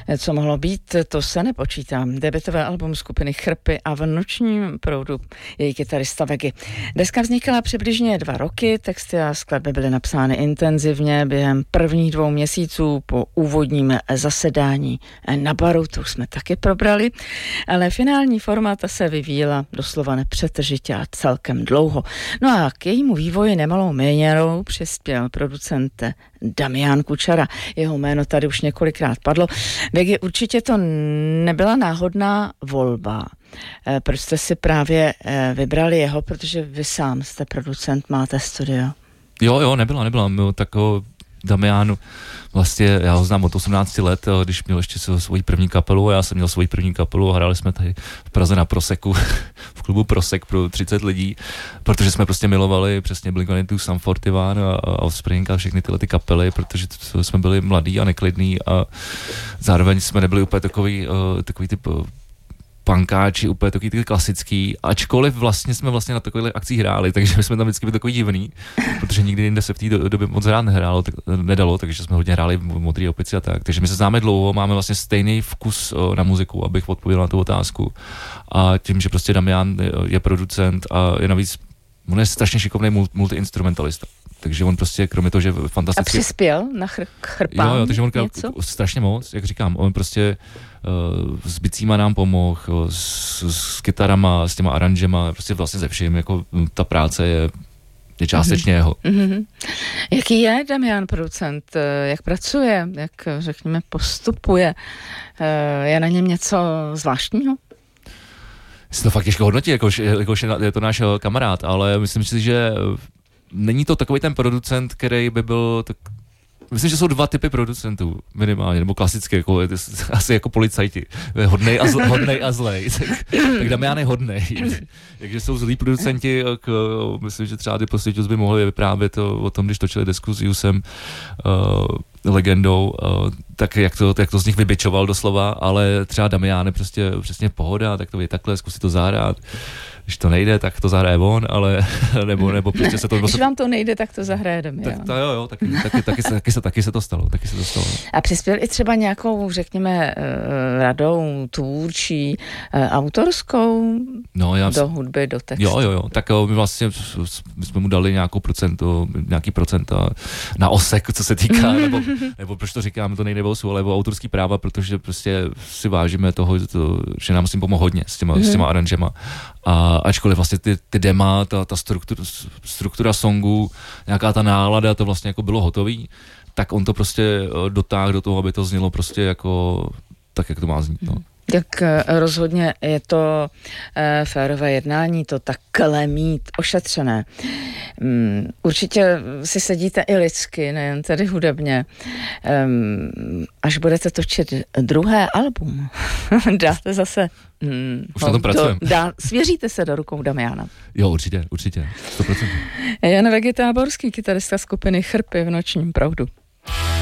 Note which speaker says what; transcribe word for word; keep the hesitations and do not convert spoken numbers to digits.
Speaker 1: Co mohlo být, to se nepočítám. Debutové album skupiny Chrpy a v nočním proudu její kytarista Vegy. Deska vznikala přibližně dva roky, texty a skladby byly napsány intenzivně během prvních dvou měsíců po úvodním zasedání na baru, to už jsme taky probrali, ale finální forma ta se vyvíjela doslova nepřetržitě a celkem dlouho. No a k jejímu vývoji nemalou měrou přispěl producent Damian Kučera. Jeho jméno tady už několikrát padlo. Vegy, určitě to nebyla náhodná volba. Proč jste si právě vybrali jeho, protože vy sám jste producent, máte studio?
Speaker 2: Jo, jo, nebyla, nebyla. Tak Damian, vlastně já ho znám od osmnácti let, když měl ještě svoji první kapelu a já jsem měl svoji první kapelu a hráli jsme tady v Praze na Proseku, v klubu Prosek pro třicet lidí, protože jsme prostě milovali přesně Blink jedna dva, Sum forty one a Offspring a všechny tyhle ty kapely, protože jsme byli mladí a neklidní a zároveň jsme nebyli úplně takový, takový typ punkáči, úplně takový ty klasický, ačkoliv vlastně jsme vlastně na takových akcích hráli, takže jsme tam vždycky byli takový divný, protože nikdy jinde se v té době moc hrát nehrálo, tak, nedalo, takže jsme hodně hráli v Modrý opici a tak. Takže my se známe dlouho, máme vlastně stejný vkus na muziku, abych odpověděl na tu otázku. A tím, že prostě Damian je producent a je navíc, on je strašně šikovný multiinstrumentalista. Takže on prostě, kromě toho, že fantasticky...
Speaker 1: A přispěl na chr- chrpám
Speaker 2: Jo, jo, takže on
Speaker 1: něco?
Speaker 2: strašně moc, jak říkám, on prostě uh, s bicíma nám pomohl, s, s kytarama, s těma aranžema, prostě vlastně ze vším, jako ta práce je, je částečně mm-hmm. jeho. Mm-hmm.
Speaker 1: Jaký je Damian producent? Jak pracuje? Jak, řekněme, postupuje? Je na něm něco zvláštního?
Speaker 2: Si to fakt těžko hodnotí, jakož, jakož je to náš kamarád, ale myslím si, že není to takový ten producent, který by byl tak... Myslím, že jsou dva typy producentů minimálně, nebo klasicky, jako, asi jako policajti. Hodnej a, zl, hodnej a zlej. Tak, tak Damian je hodnej. Takže jsou zlí producenti, jak, myslím, že třeba ty Prostitutes by mohli vyprávět o, o tom, když točili desku s Jusem, uh, legendou, uh, tak jak to, jak to z nich vybičoval doslova, ale třeba Damian je prostě přesně pohoda, tak to je takhle, zkusit to zahrát. Když to nejde, tak to zahraje on, ale nebo, nebo prostě se to...
Speaker 1: Když vám to nejde, tak to zahraje Damian.
Speaker 2: Tak to jo, jo, taky, taky, taky, se, taky, se, taky se to stalo, taky se to stalo.
Speaker 1: A přispěl i třeba nějakou, řekněme, radou tvůrčí, autorskou
Speaker 2: no, já
Speaker 1: do hudby, do textu?
Speaker 2: Jo, jo, jo, tak my vlastně my jsme mu dali nějakou procento, nějaký procenta na osek, co se týká, nebo, nebo proč to říkám, to nejde o svu, ale o autorský práva, protože prostě si vážíme toho, to, že nám s tím pomohl hodně, s těma, mm-hmm. s těma aranžema. A ačkoliv vlastně ty, ty dema, ta, ta struktura, struktura songu, nějaká ta nálada, to vlastně jako bylo hotový, tak on to prostě dotáhl do toho, aby to znělo prostě jako tak, jak to má znít, no.
Speaker 1: Jak rozhodně je to e, férové jednání, to takhle mít ošetřené. Um, určitě si sedíte i lidsky, nejen tedy hudebně. Um, až budete točit druhé album, dáte zase... Hmm,
Speaker 2: Už na tom pracujeme.
Speaker 1: Dá, svěříte se do rukou Damiana.
Speaker 2: Jo, určitě, určitě, sto procent.
Speaker 1: Jan Vegy Táborský, kytarista skupiny Chrpy v nočním proudu.